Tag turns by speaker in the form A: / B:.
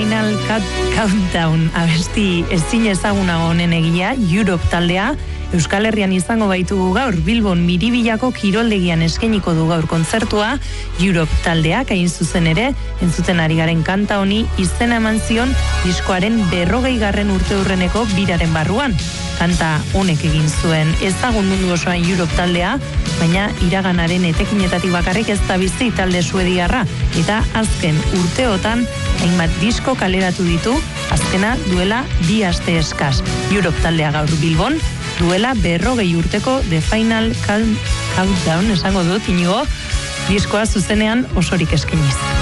A: Final Countdown abesti ezin ezaguna honen egia, Europe taldea, Euskal Herrian izango baitugu gaur, Bilbon Miribillako kiroldegian eskainiko du gaur kontzertua, Europe taldeak hain zuzen ere, entzuten ari garen kanta honi izena eman zion diskoaren 40. urteurreneko biraren barruan. Kanta honek egin zuen ezagun mundu osoan Europe taldea, baina iraganaren etekinetatik bakarrik ez da bizi talde suediarra, eta azken urteotan hainbat disko kaleratu ditu, azkena duela 2 aste eskas. Europe taldea gaur Bilbon, duela 40 urteko The Final Countdown, esango dut, Inigo, diskoa zuzenean osorik eskainiz.